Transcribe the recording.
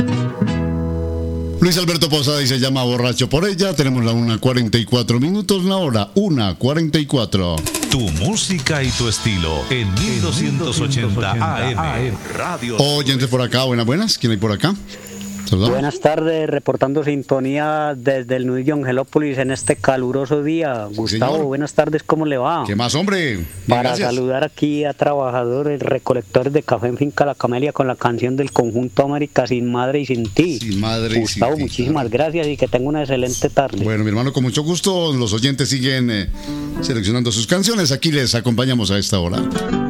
Luis Alberto Posada y se llama Borracho por ella. Tenemos la 1:44, la hora 1:44. Tu música y tu estilo en 1280 AM Radio. Oyentes por acá, buenas. ¿Quién hay por acá? Saludamos. Buenas tardes, reportando sintonía desde el Nudillo Angelópolis en este caluroso día. Gustavo, señor. Buenas tardes, ¿cómo le va? ¿Qué más, hombre? Bien, Para gracias. saludar aquí a trabajadores, recolectores de café en Finca La Camelia con la canción del Conjunto América, Sin Madre y Sin Ti. Sin madre y Gustavo, sin ti, muchísimas gracias y que tenga una excelente tarde. Bueno, mi hermano, con mucho gusto. Los oyentes siguen seleccionando sus canciones. Aquí les acompañamos a esta hora.